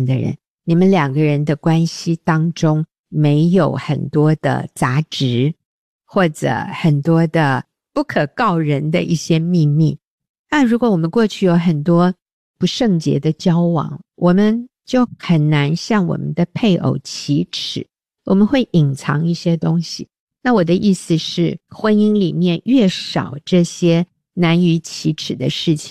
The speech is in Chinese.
恋的人，你们两个人的关系当中没有很多的杂质，或者很多的不可告人的一些秘密。那如果我们过去有很多不圣洁的交往，我们就很难向我们的配偶启齿，我们会隐藏一些东西。那我的意思是，婚姻里面越少这些难于启齿的事情，